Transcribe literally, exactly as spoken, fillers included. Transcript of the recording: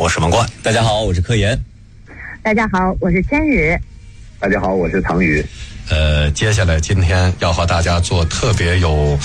我是王冠。 大家好，我是柯岩。 大家好，我是千羽。 大家好，我是唐宇。 呃，接下来今天要和大家做特别有